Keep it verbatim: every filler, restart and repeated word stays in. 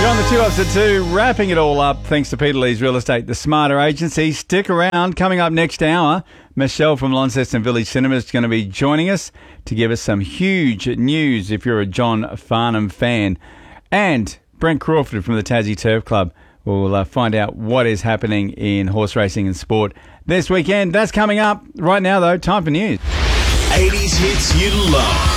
on the two ups at two, wrapping it all up thanks to Peter Lee's Real Estate, the smarter agency. Stick around. Coming up next hour, Michelle from Launceston Village Cinema is going to be joining us to give us some huge news if you're a John Farnham fan. And Brent Crawford from the Tassie Turf Club will uh, find out what is happening in horse racing and sport this weekend. That's coming up. Right now, though, time for news. eighties hits you love.